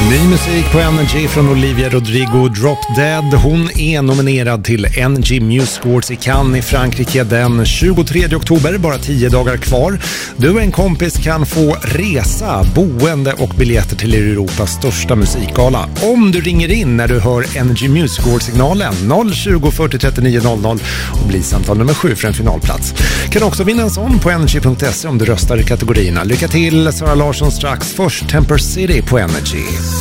Ny musik på Energy från Olivia Rodrigo, Drop Dead. Hon är nominerad till Energy Music Awards i Cannes i Frankrike den 23 oktober, bara 10 dagar kvar. Du och en kompis kan få resa, boende och biljetter till Europas största musikgala. Om du ringer in när du hör Energy Music Awards-signalen 020 40 39 00 och blir samtal nummer 7 för en finalplats. Kan också vinna en sån på energy.se om du röstar i kategorierna. Lycka till, Sara Larsson strax. Först Temper City på Energy.